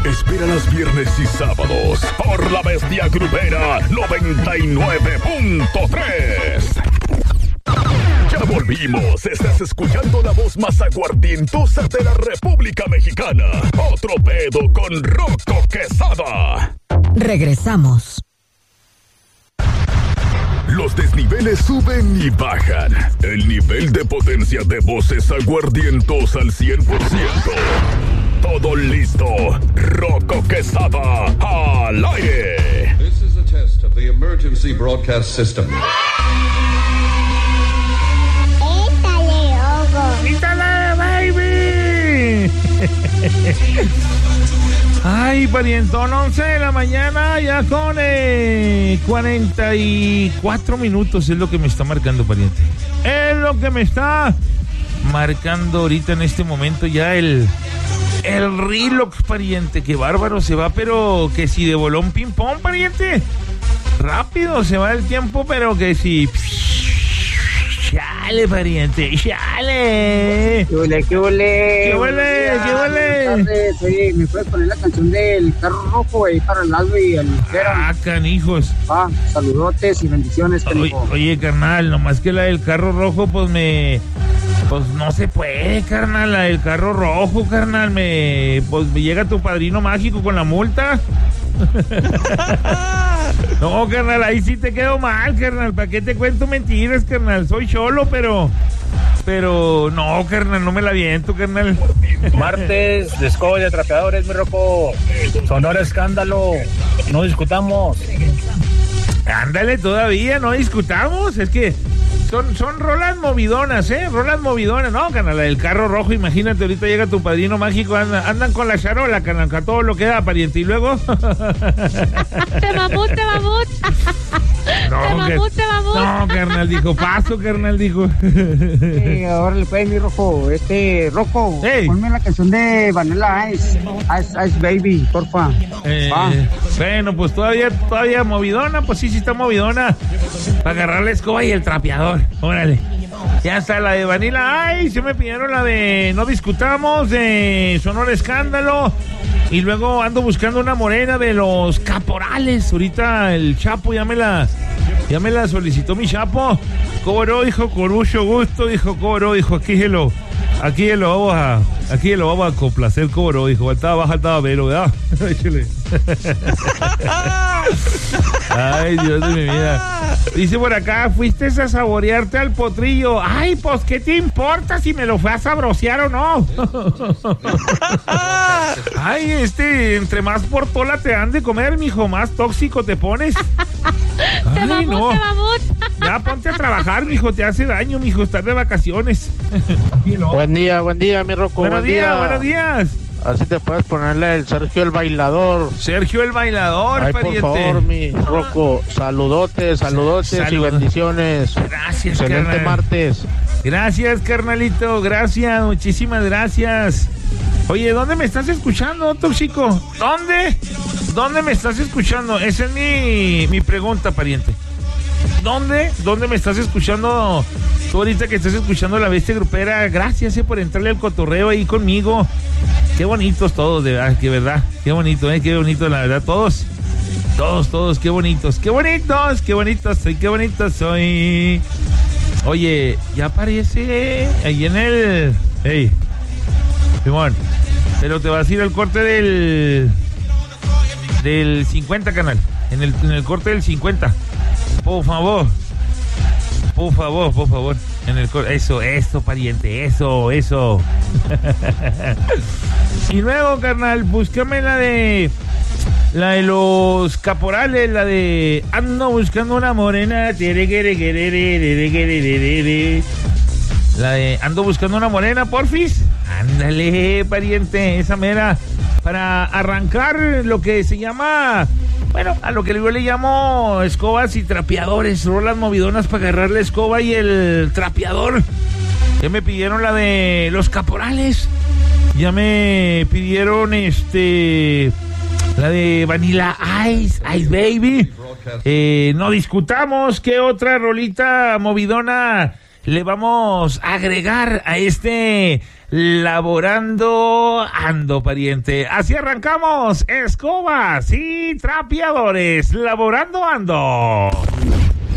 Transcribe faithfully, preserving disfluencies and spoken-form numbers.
Espera los viernes y sábados por La Bestia Grupera noventa y nueve punto tres. Ya volvimos. Estás escuchando la voz más aguardientosa de la República Mexicana. Otro pedo con Rocco Quezada. Regresamos. Los desniveles suben y bajan. El nivel de potencia de voces aguardientos al cien por ciento. Todo listo. Rocco Quezada al aire. This is a test of the emergency broadcast system. ¡Quítale, baby! Ay, parientón, once de la mañana, ya con eh, cuarenta y cuatro minutos es lo que me está marcando, pariente. Es lo que me está marcando ahorita en este momento ya el, el reloj, pariente. Qué bárbaro se va, pero que si de bolón ping-pong, pariente. Rápido se va el tiempo, pero que si... ¡Chale, pariente! ¡Chale! ¡Qué huele, qué huele! ¡Qué huele, qué huele! Oye, ¿me puedes poner la canción del carro rojo, güey, para el Aldo y el Ligero? ¡Ah, canijos! Ah, saludotes y bendiciones, canijo. Oye, oye, carnal, nomás que la del carro rojo, pues me... Pues no se puede, carnal, la del carro rojo, carnal, me... Pues me llega tu padrino mágico con la multa. No, carnal, ahí sí te quedo mal, carnal. ¿Para qué te cuento mentiras, carnal? Soy cholo, pero... Pero no, carnal, no me la aviento, carnal. Martes de escoba y de trapeadores, mi Rocco. Sonora escándalo. No discutamos. Ándale, todavía no discutamos. Es que son, son rolas movidonas, ¿eh? Rolas movidonas. No, carnal, la del carro rojo, imagínate, ahorita llega tu padrino mágico, anda, andan con la charola, carnal, a todo lo que da, pariente. Y luego... Te mamut, te mamut. No, te mamut, te mamut. No, carnal, dijo, paso, carnal, dijo. Eh, ahora le puede mi Rojo, este, Rojo, hey. Ponme la canción de Vanilla Ice, Ice, Ice Baby, porfa. Eh, ah. Bueno, pues todavía, todavía movidona, pues sí, sí está movidona. Para agarrar la escoba y el trapeador, órale. Ya está la de Vanilla. Ay, se me pidieron la de No Discutamos, de Sonora Escándalo. Y luego ando buscando una morena de los Caporales. Ahorita el Chapo ya me la, ya me la solicitó mi Chapo. Cobro, dijo, con mucho gusto, dijo, cobro, dijo, aquí se lo, aquí se lo vamos a, aquí se lo vamos a complacer, cobro, dijo, faltaba baja, faltaba velo, ¿verdad? Ay, Dios de mi vida. Dice por acá, fuiste a saborearte al potrillo. Ay, pues, ¿qué te importa si me lo fue a sabrosear o no? Ay, este, entre más portola te han de comer, mijo, más tóxico te pones. Te Ay, mamut, no. te mamut. Ya ponte a trabajar, mijo, te hace daño, mijo, estar de vacaciones. Buen día, buen día, mi Rocco. Buenos buen días, día. buenos días. Así te puedes ponerle el Sergio el Bailador. Sergio el Bailador, Ay, pariente. por favor, mi Rocco. Saludotes, saludotes Saludos. y bendiciones. Gracias, Excelente carnal. martes. Gracias, carnalito, gracias, muchísimas gracias. Oye, ¿dónde me estás escuchando, tóxico? ¿Dónde? ¿Dónde me estás escuchando? Esa es mi, mi pregunta, pariente. ¿Dónde? ¿Dónde me estás escuchando? Tú ahorita que estás escuchando La Bestia Grupera, gracias eh, por entrarle al cotorreo ahí conmigo. Qué bonitos todos, de verdad, qué verdad. Qué bonito, eh, qué bonito, la verdad, todos. Todos, todos, qué bonitos, qué bonitos, qué bonitos soy, qué bonitos soy. Oye, ya aparece ahí en el... Hey, Simón, pero te vas a ir al corte del... Del cincuenta, canal. En el, en el corte del cincuenta. Por favor. Por favor, por favor. En el corte. Eso, eso, pariente. Eso, eso. Y luego, carnal, búscame la de... La de los Caporales, la de Ando buscando una morena. La de Ando buscando una morena, porfis. Ándale, pariente, esa mera. Para arrancar lo que se llama, bueno, a lo que yo le llamo escobas y trapeadores, rolas movidonas para agarrar la escoba y el trapeador. Ya me pidieron la de los Caporales. Ya me pidieron este... La de Vanilla Ice, Ice Baby. Eh, no discutamos. ¿Qué otra rolita movidona le vamos a agregar a este Laborando Ando, pariente. Así arrancamos, escobas y trapeadores, Laborando Ando.